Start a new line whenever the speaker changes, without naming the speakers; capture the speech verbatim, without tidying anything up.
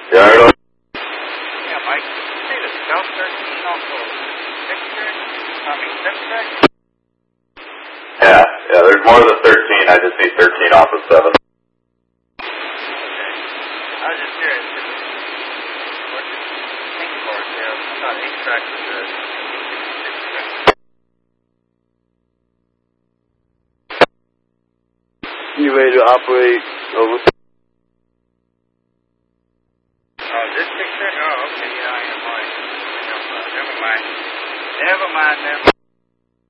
Yeah, I don't.
Yeah, Mike, did you say the South thirteen also picture? I mean, Simtech?
Yeah, yeah, there's more than thirteen. I just need thirteen off of seven.
Okay. I was just curious. What's the pink for it there? I thought eight track was the six track.
You ready to operate over?
Oh, this picture? Oh, okay, yeah, I am right. Never mind. Never mind, never mind.